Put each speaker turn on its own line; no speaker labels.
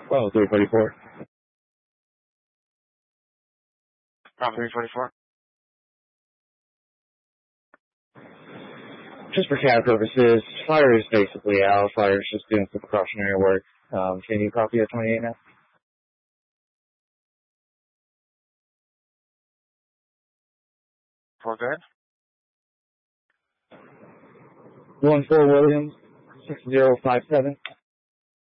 Well, 344.
Bravo 344.
Just for CAD purposes, fire is basically out. Fire is just doing some precautionary work. Can you copy at 28 now?
4 good.
14 Williams, 6057.